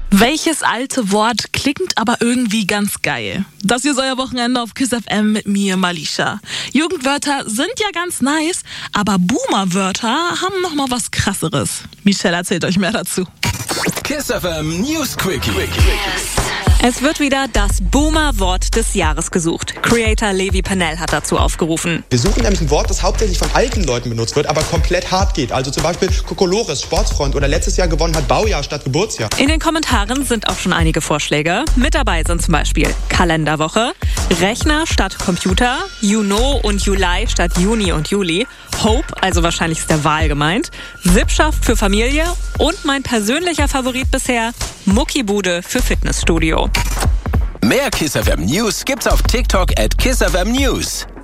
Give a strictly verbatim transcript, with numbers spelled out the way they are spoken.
Welches alte Wort klingt aber irgendwie ganz geil? Das hier ist euer Wochenende auf KISS F M mit mir, Malisha. Jugendwörter sind ja ganz nice, aber Boomer-Wörter haben noch mal was Krasseres. Michelle erzählt euch mehr dazu. KISS F M News Quickie. Es wird wieder das Boomer-Wort des Jahres gesucht. Creator Levi Pannell hat dazu aufgerufen. Wir suchen nämlich ein Wort, das hauptsächlich von alten Leuten benutzt wird, aber komplett hart geht. Also zum Beispiel Kokolores, Sportsfreund oder letztes Jahr gewonnen hat Baujahr statt Geburtsjahr. In den Kommentaren sind auch schon einige Vorschläge. Mit dabei sind zum Beispiel Kalenderwoche, Rechner statt Computer, You know und Juli statt Juni und Juli, Hope, also wahrscheinlich ist der Wahl gemeint, Sippschaft für Familie und mein persönlicher Favorit bisher, Muckibude für Fitnessstudio. Mehr KISS F M News gibt's auf TikTok at KISS F M News.